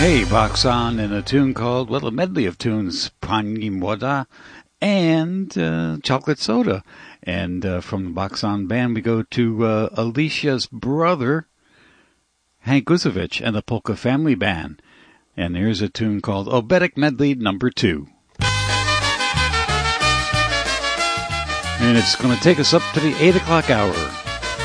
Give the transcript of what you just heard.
Hey, Boxon, in a tune called, well, a medley of tunes, Pani Moda and Chocolate Soda. And from the Boxon band, we go to Alicia's brother, Hank Guzovich, and the Polka Family Band. And here's a tune called Oberek Medley number 2. And it's going to take us up to the 8 o'clock hour.